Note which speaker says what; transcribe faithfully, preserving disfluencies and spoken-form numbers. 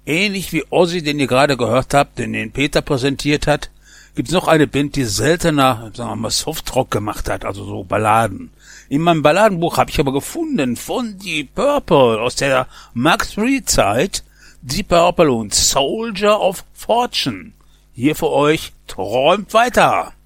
Speaker 1: Ähnlich wie Ozzy, den ihr gerade gehört habt, den den Peter präsentiert hat, gibt's noch eine Band, die seltener, sagen wir mal, Softrock gemacht hat, also so Balladen. In meinem Balladenbuch habe ich aber gefunden von Deep Purple aus der Mark drei Zeit, Deep Purple und Soldier of Fortune. Hier für euch, träumt weiter!